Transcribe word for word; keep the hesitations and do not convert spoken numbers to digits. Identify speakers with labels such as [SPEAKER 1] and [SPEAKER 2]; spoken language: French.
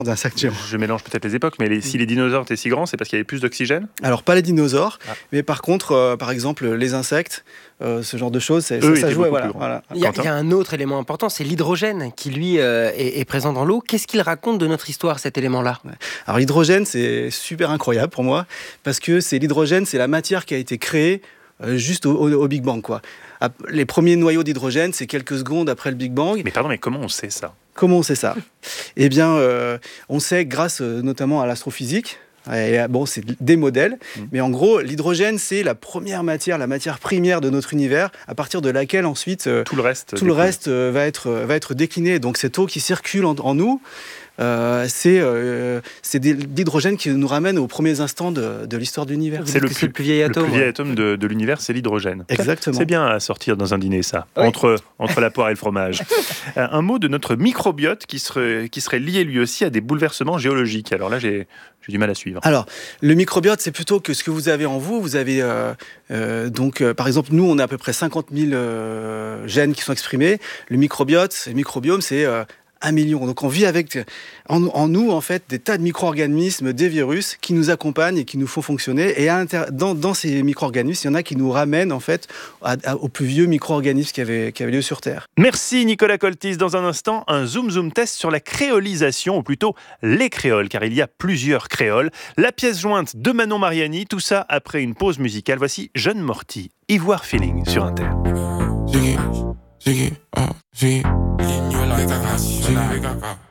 [SPEAKER 1] d'insectes géants.
[SPEAKER 2] Je mélange peut-être les époques, mais les, si les dinosaures étaient si grands, c'est parce qu'il y avait plus d'oxygène ?
[SPEAKER 1] Alors, pas les dinosaures,
[SPEAKER 2] Ah.
[SPEAKER 1] mais par contre, euh, par exemple, les insectes, euh, ce genre de choses, c'est,
[SPEAKER 2] Eux
[SPEAKER 1] ça, ça
[SPEAKER 2] étaient
[SPEAKER 1] jouait.
[SPEAKER 2] beaucoup
[SPEAKER 1] Voilà,
[SPEAKER 2] plus grands.
[SPEAKER 1] voilà.
[SPEAKER 3] Il y, a,
[SPEAKER 2] Quentin
[SPEAKER 3] il y a un autre élément important, c'est l'hydrogène qui, lui, euh, est, est présent dans l'eau. Qu'est-ce qu'il raconte de notre histoire, cet élément-là ?
[SPEAKER 1] Alors, l'hydrogène, c'est super incroyable pour moi, parce que c'est l'hydrogène, c'est la matière qui a été créée euh, juste au, au, au Big Bang, quoi. Les premiers noyaux d'hydrogène, c'est quelques secondes après le Big Bang.
[SPEAKER 2] Mais pardon, mais comment on sait ça ?
[SPEAKER 1] Comment on sait ça ? Eh bien, euh, on sait grâce euh, notamment à l'astrophysique. Et, bon, c'est des modèles, mmh. mais en gros, l'hydrogène, c'est la première matière, la matière première de notre univers, à partir de laquelle ensuite euh,
[SPEAKER 2] tout le reste,
[SPEAKER 1] tout le reste euh, va être va être décliné. Donc cette eau qui circule en, en nous, euh, c'est euh, c'est de l'hydrogène qui nous ramène aux premiers instants de, de l'histoire de l'univers.
[SPEAKER 2] C'est le,
[SPEAKER 3] plus,
[SPEAKER 2] plus,
[SPEAKER 3] le plus vieil atome.
[SPEAKER 2] Le plus vieil
[SPEAKER 3] ouais.
[SPEAKER 2] atome de, de l'univers, c'est l'hydrogène.
[SPEAKER 1] Exactement.
[SPEAKER 2] C'est bien à sortir dans un dîner, ça,
[SPEAKER 3] oui.
[SPEAKER 2] entre, entre la poire et le fromage. Un mot de notre microbiote qui serait, qui serait lié lui aussi à des bouleversements géologiques. Alors là, j'ai, j'ai du mal à suivre.
[SPEAKER 1] Alors, le microbiote, c'est plutôt que ce que vous avez en vous. Vous avez, euh, euh, donc, euh, par exemple, nous, on a à peu près cinquante mille euh, gènes qui sont exprimés. Le microbiote, le microbiome, c'est euh, un million. Donc, on vit avec, en, en nous, en fait, des tas de micro-organismes, des virus, qui nous accompagnent et qui nous font fonctionner. Et à inter- dans, dans ces micro-organismes, il y en a qui nous ramènent, en fait, à, à, aux plus vieux micro-organismes qui avaient, qui avaient lieu sur Terre.
[SPEAKER 2] Merci Nicolas Coltis. Dans un instant, un zoom-zoom test sur la créolisation, ou plutôt les créoles, car il y a plusieurs créoles. La pièce jointe de Manon Mariani, tout ça après une pause musicale. Voici Jeanne Morty, Ivoire Feeling sur Inter.
[SPEAKER 4] Ziggy, Ziggy, oh, Ziggy. In your life, Ziggy.